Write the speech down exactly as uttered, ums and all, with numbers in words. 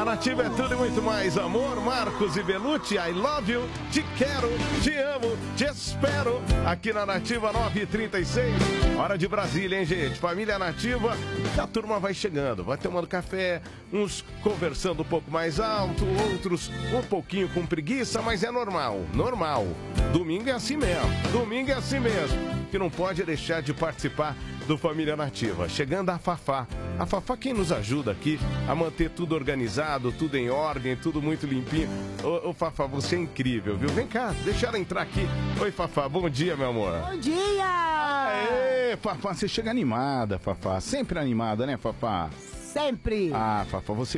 Na Nativa é tudo e muito mais amor. Marcos e Belucci, I love you, te quero, te amo, te espero. Aqui na Nativa nove e trinta e seis. Hora de Brasília, hein, gente? Família Nativa, a turma vai chegando, vai tomando café, uns conversando um pouco mais alto, outros um pouquinho com preguiça, mas é normal, normal. Domingo é assim mesmo, domingo é assim mesmo. Que não pode deixar de participar do Família Nativa. Chegando a Fafá. A Fafá quem nos ajuda aqui a manter tudo organizado, tudo em ordem, tudo muito limpinho. Ô, ô Fafá, você é incrível, viu? Vem cá, deixa ela entrar aqui. Oi, Fafá, bom dia, meu amor. Bom dia! Aê, Fafá, você chega animada, Fafá. Sempre animada, né, Fafá? Sempre! Ah, Fafá, você